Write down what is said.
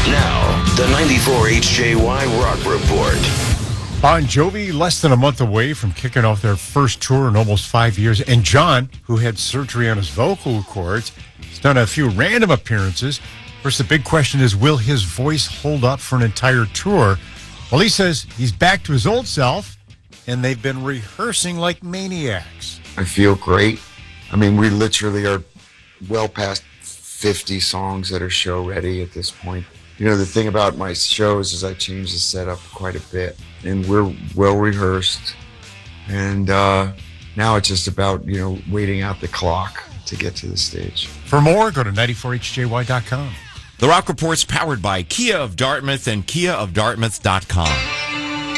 Now, the 94HJY Rock Report. Bon Jovi, less than a month away from kicking off their first tour in almost 5 years. And John, who had surgery on his vocal cords, has done a few random appearances. Of course, the big question is, will his voice hold up for an entire tour? Well, he says he's back to his old self, and they've been rehearsing like maniacs. I feel great. I mean, we literally are well past 50 songs that are show ready at this point. You know, the thing about my shows is I change the setup quite a bit, and we're well rehearsed. And now it's just about, waiting out the clock to get to the stage. For more, go to 94hjy.com. The Rock Report's powered by Kia of Dartmouth and KiaofDartmouth.com.